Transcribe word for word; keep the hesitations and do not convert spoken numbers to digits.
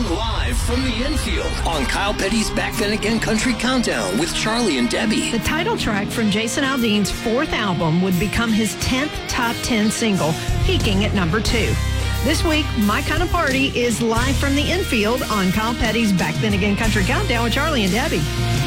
live from the infield on Kyle Petty's Back Then Again Country Countdown with Charlie and Debbie. The title track from Jason Aldean's fourth album would become his tenth top ten single, peaking at number two. This week, My Kind of Party is live from the infield on Kyle Petty's Back Then Again Country Countdown with Charlie and Debbie.